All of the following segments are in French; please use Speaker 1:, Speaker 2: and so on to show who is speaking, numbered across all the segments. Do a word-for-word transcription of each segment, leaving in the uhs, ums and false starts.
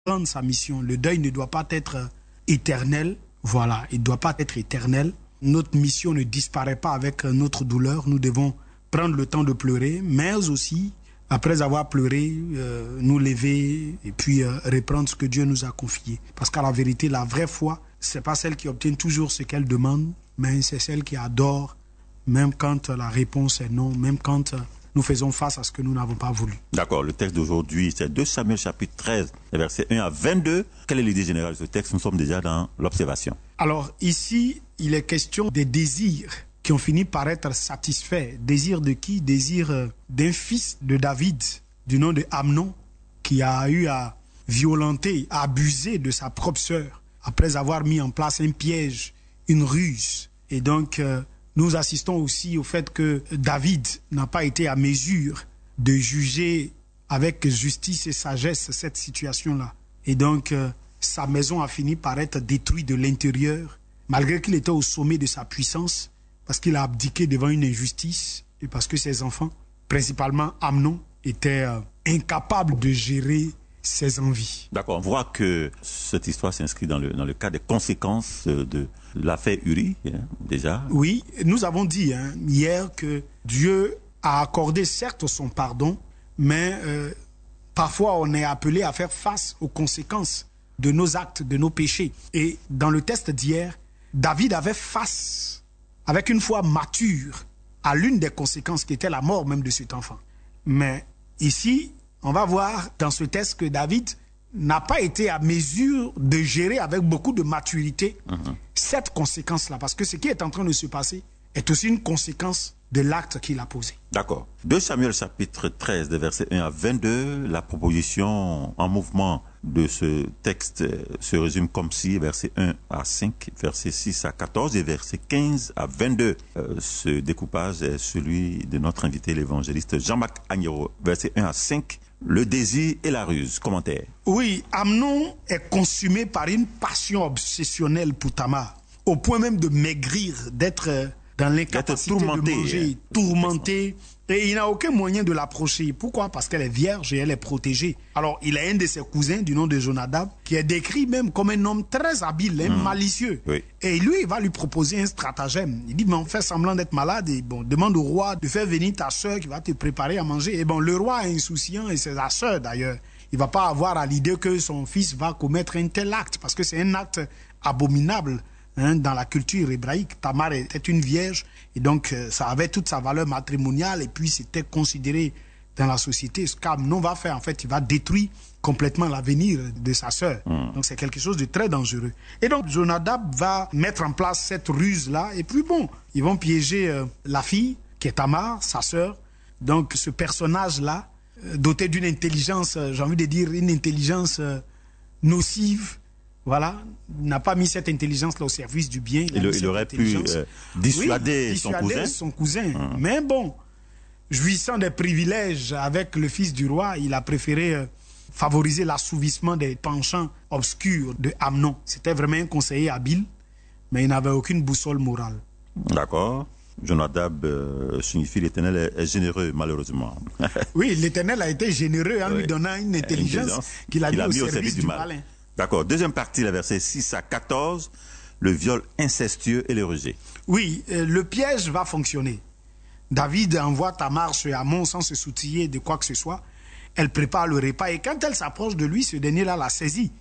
Speaker 1: comprendre sa mission. Le deuil ne doit pas être éternel. Voilà, il ne doit pas être éternel. Notre mission ne disparaît pas avec notre douleur. Nous devons prendre le temps de pleurer, mais aussi, après avoir pleuré, euh, nous lever et puis euh, reprendre ce que Dieu nous a confié. Parce qu'à la vérité, la vraie foi, ce n'est pas celle qui obtient toujours ce qu'elle demande, mais c'est celle qui adore, même quand la réponse est non, même quand... Euh, nous faisons face à ce que nous n'avons pas voulu.
Speaker 2: D'accord, le texte d'aujourd'hui, c'est deux Samuel chapitre treize, versets un à vingt-deux. Quelle est l'idée générale de ce texte? Nous sommes déjà dans l'observation.
Speaker 1: Alors ici, il est question des désirs qui ont fini par être satisfaits. Désir de qui? Désir d'un fils de David, du nom de Amnon, qui a eu à violenter, à abuser de sa propre sœur, après avoir mis en place un piège, une ruse. Et donc... Euh, Nous assistons aussi au fait que David n'a pas été à mesure de juger avec justice et sagesse cette situation-là. Et donc, euh, sa maison a fini par être détruite de l'intérieur, malgré qu'il était au sommet de sa puissance, parce qu'il a abdiqué devant une injustice et parce que ses enfants, principalement Amnon, étaient euh, incapables de gérer ses envies.
Speaker 2: D'accord, on voit que cette histoire s'inscrit dans le, dans le cas des conséquences de l'affaire Uri, hein, déjà.
Speaker 1: Oui, nous avons dit hein, hier que Dieu a accordé certes son pardon, mais euh, parfois on est appelé à faire face aux conséquences de nos actes, de nos péchés. Et dans le test d'hier, David avait face, avec une foi mature, à l'une des conséquences qui était la mort même de cet enfant. Mais ici, on va voir dans ce test que David n'a pas été à mesure de gérer avec beaucoup de maturité mmh. cette conséquence-là. Parce que ce qui est en train de se passer est aussi une conséquence de l'acte qu'il a posé.
Speaker 2: D'accord. deux Samuel chapitre treize, de versets un à vingt-deux, la proposition en mouvement de ce texte se résume comme si, versets un à cinq, versets six à quatorze et versets quinze à vingt-deux. Euh, ce découpage est celui de notre invité, l'évangéliste Jean-Marc Agnero, versets un à cinq. Le désir et la ruse. Commentaire.
Speaker 1: Oui, Amnon est consumé par une passion obsessionnelle pour Tamar, au point même de maigrir, d'être dans l'incapacité de manger, hein. tourmenté, et il n'a aucun moyen de l'approcher. Pourquoi? Parce qu'elle est vierge et elle est protégée. Alors, il a un de ses cousins, du nom de Jonadab, qui est décrit même comme un homme très habile, un mmh. malicieux. Oui. Et lui, il va lui proposer un stratagème. Il dit, mais on fait semblant d'être malade, et bon, demande au roi de faire venir ta soeur qui va te préparer à manger. Et bon, le roi est insouciant, et c'est sa soeur d'ailleurs. Il ne va pas avoir à l'idée que son fils va commettre un tel acte, parce que c'est un acte abominable. Hein, dans la culture hébraïque, Tamar était une vierge et donc euh, ça avait toute sa valeur matrimoniale et puis c'était considéré dans la société. Ce qu'Amnon va faire, en fait, il va détruire complètement l'avenir de sa sœur. Mmh. Donc c'est quelque chose de très dangereux. Et donc Jonadab va mettre en place cette ruse-là et puis bon, ils vont piéger euh, la fille qui est Tamar, sa sœur. Donc ce personnage-là, euh, doté d'une intelligence, euh, j'ai envie de dire une intelligence euh, nocive, voilà, n'a pas mis cette intelligence-là au service du bien.
Speaker 2: Il, il, il aurait pu euh, dissuader,
Speaker 1: oui, dissuader
Speaker 2: son cousin.
Speaker 1: Son cousin.
Speaker 2: Hum.
Speaker 1: Mais bon, jouissant des privilèges avec le fils du roi, il a préféré euh, favoriser l'assouvissement des penchants obscurs de Amnon. C'était vraiment un conseiller habile, mais il n'avait aucune boussole morale.
Speaker 2: D'accord. Jonadab euh, signifie l'Éternel est, est généreux, malheureusement.
Speaker 1: Oui, l'Éternel a été généreux en oui. lui donnant une intelligence qu'il a, a mis, au, service, service du, du mal. malin.
Speaker 2: D'accord. Deuxième partie, les versets six à quatorze, le viol incestueux et le rejet.
Speaker 1: Oui, euh, le piège va fonctionner. David envoie Tamar chez Amnon sans se soucier de quoi que ce soit. Elle prépare le repas et quand elle s'approche de lui, ce dernier-là la saisit.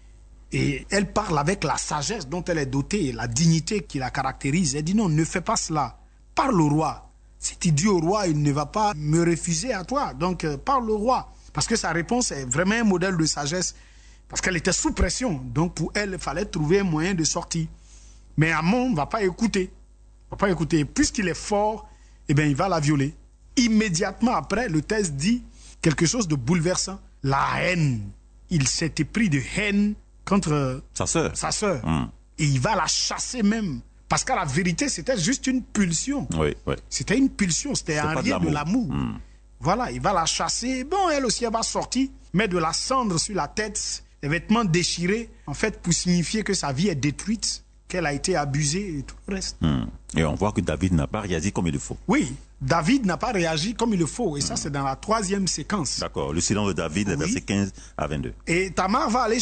Speaker 1: Et elle parle avec la sagesse dont elle est dotée, la dignité qui la caractérise. Elle dit non, ne fais pas cela. Parle au roi. Si tu dis au roi, il ne va pas me refuser à toi. Donc euh, parle au roi. Parce que sa réponse est vraiment un modèle de sagesse. Parce qu'elle était sous pression. Donc pour elle, il fallait trouver un moyen de sortir. Mais Amnon ne va pas écouter. Il va pas écouter. Puisqu'il est fort, eh bien, il va la violer. Immédiatement après, le texte dit quelque chose de bouleversant. La haine. Il s'était pris de haine contre
Speaker 2: sa sœur.
Speaker 1: Sa sœur.
Speaker 2: Hum.
Speaker 1: Et il va la chasser même. Parce qu'à la vérité, c'était juste une pulsion.
Speaker 2: Oui, oui.
Speaker 1: C'était une pulsion. C'était un rien de l'amour. Hum. Voilà, il va la chasser. Bon, elle aussi, elle va sortir, mettre de la cendre sur la tête, les vêtements déchirés, en fait, pour signifier que sa vie est détruite, qu'elle a été abusée et tout le reste.
Speaker 2: Hum. Et on voit que David n'a pas réagi comme il le faut.
Speaker 1: Oui, David n'a pas réagi comme il le faut. Et ça, c'est dans la troisième séquence.
Speaker 2: D'accord. Le silence de David, oui. Versets quinze à vingt-deux.
Speaker 1: Et Tamar va aller